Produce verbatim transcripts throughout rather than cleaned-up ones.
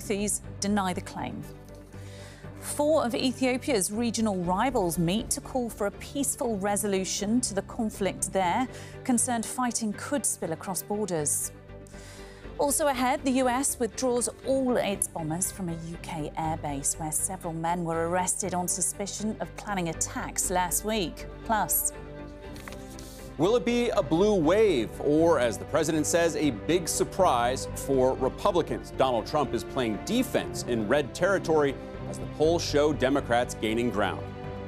Houthis deny the claim. Four of Ethiopia's regional rivals meet to call for a peaceful resolution to the conflict there. Concerned fighting could spill across borders. Also ahead, the U S withdraws all its bombers from a U K airbase where several men were arrested on suspicion of planning attacks last week. Plus, will it be a blue wave or, as the president says, a big surprise for Republicans? Donald Trump is playing defense in red territory as the polls show Democrats gaining ground.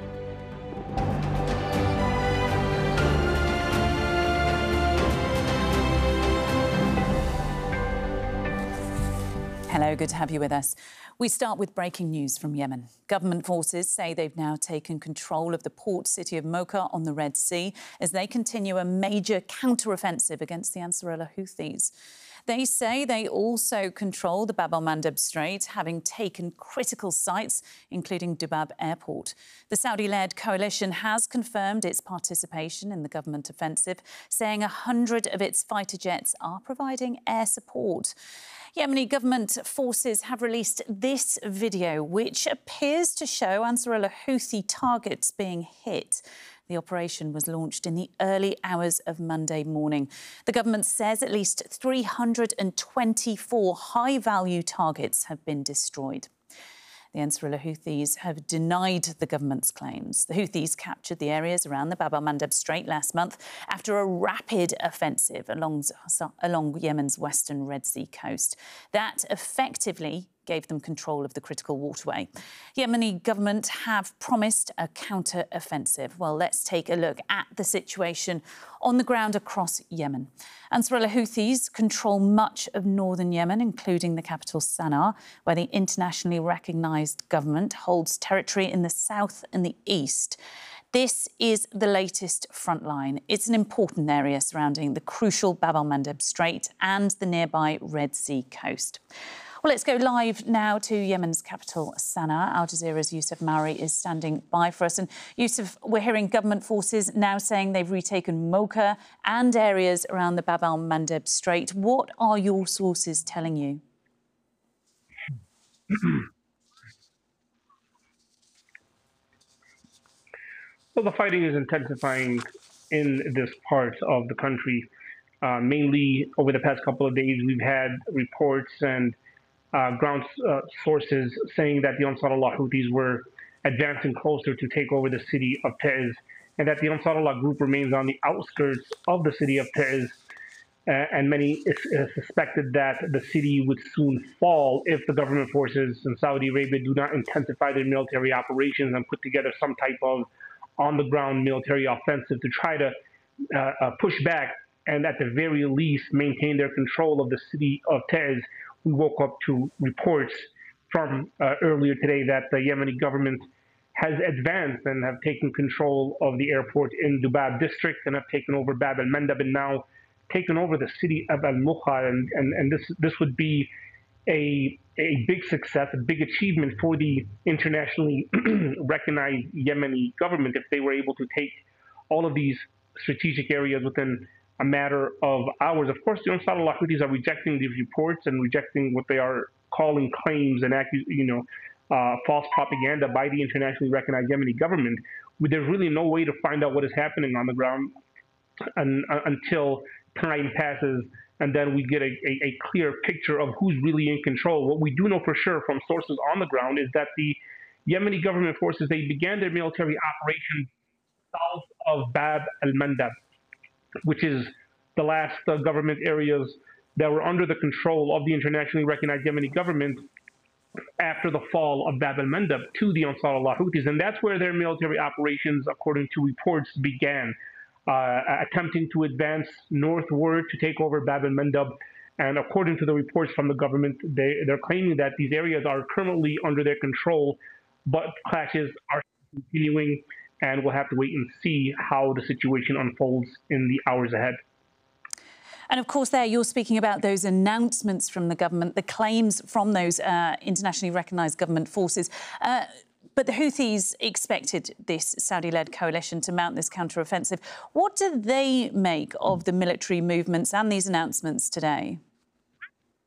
hello, good to have you with us. We start with breaking news from Yemen. Government forces say they've now taken control of the port city of Mocha on the Red Sea as they continue a major counter-offensive against the Ansarullah Houthis. They say they also control the Bab el-Mandeb Strait, having taken critical sites, including Dubab Airport. The Saudi-led coalition has confirmed its participation in the government offensive, saying a hundred of its fighter jets are providing air support. Yemeni government forces have released this video, which appears to show Ansarullah Houthi targets being hit. The operation was launched in the early hours of Monday morning. The government says at least three hundred twenty-four high-value targets have been destroyed. The Ansarullah Houthis have denied the government's claims. The Houthis captured the areas around the Bab el-Mandeb Strait last month after a rapid offensive along, along Yemen's western Red Sea coast. That effectively gave them control of the critical waterway. Yemeni government have promised a counter-offensive. Well, let's take a look at the situation on the ground across Yemen. Ansarullah Houthis control much of northern Yemen, including the capital Sana'a, where the internationally recognised government holds territory in the south and the east. This is the latest front line. It's an important area surrounding the crucial Bab el-Mandeb Strait and the nearby Red Sea coast. Well, let's go live now to Yemen's capital, Sana'a. Al Jazeera's Yousef Mauri is standing by for us. And Yousef, we're hearing government forces now saying they've retaken Mocha and areas around the Bab el-Mandeb Strait. What are your sources telling you? Well, the fighting is intensifying in this part of the country. Uh, mainly over the past couple of days, we've had reports and Uh, ground uh, sources saying that the Ansarullah Houthis were advancing closer to take over the city of Taiz, and that the Ansarullah group remains on the outskirts of the city of Taiz, uh, and many uh, suspected that the city would soon fall if the government forces in Saudi Arabia do not intensify their military operations and put together some type of on-the-ground military offensive to try to uh, uh, push back and at the very least maintain their control of the city of Taiz. We woke up to reports from uh, earlier today that the Yemeni government has advanced and have taken control of the airport in Dubab district and have taken over Bab el-Mandeb and now taken over the city of Al-Mukha. And, and, and this, this would be a, a big success, a big achievement for the internationally recognized Yemeni government if they were able to take all of these strategic areas within a matter of hours. Of course, the Ansarullah Houthis are rejecting these reports and rejecting what they are calling claims and, you know, uh, false propaganda by the internationally recognized Yemeni government. There's really no way to find out what is happening on the ground and, uh, until time passes, and then we get a, a, a clear picture of who's really in control. What we do know for sure from sources on the ground is that the Yemeni government forces, they began their military operations south of Bab el-Mandeb, which is the last uh, government areas that were under the control of the internationally recognized Yemeni government after the fall of Bab el-Mandeb to the Ansarullah Houthis. And that's where their military operations, according to reports, began, uh, attempting to advance northward to take over Bab el-Mandeb. And according to the reports from the government, they, they're claiming that these areas are currently under their control, but clashes are continuing. And we'll have to wait and see how the situation unfolds in the hours ahead. And of course, there you're speaking about those announcements from the government, the claims from those uh, internationally recognised government forces. Uh, but the Houthis expected this Saudi-led coalition to mount this counter-offensive. What do they make of the military movements and these announcements today?